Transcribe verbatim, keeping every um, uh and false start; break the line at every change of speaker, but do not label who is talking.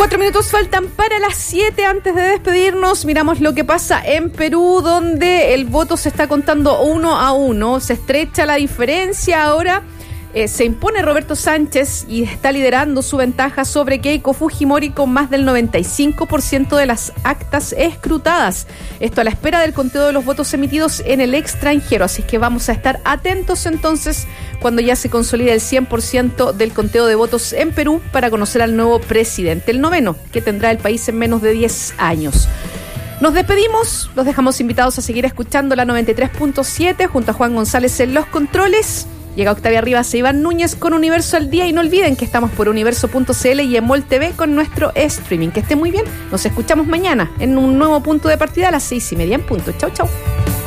Cuatro minutos faltan para las siete. Antes de despedirnos, miramos lo que pasa en Perú, donde el voto se está contando uno a uno. Se estrecha la diferencia ahora. Eh, se impone Roberto Sánchez y está liderando su ventaja sobre Keiko Fujimori con más del noventa y cinco por ciento de las actas escrutadas. Esto a la espera del conteo de los votos emitidos en el extranjero. Así que vamos a estar atentos entonces cuando ya se consolide el cien por ciento del conteo de votos en Perú para conocer al nuevo presidente, el noveno que tendrá el país en menos de diez años. Nos despedimos, los dejamos invitados a seguir escuchando la noventa y tres punto siete junto a Juan González en los controles. Llega Octavia Rivas e Iván Núñez con Universo al Día y no olviden que estamos por universo punto c l y en Mol T V con nuestro streaming. Que estén muy bien, nos escuchamos mañana en un nuevo punto de partida a las seis y media en punto. Chau, chau.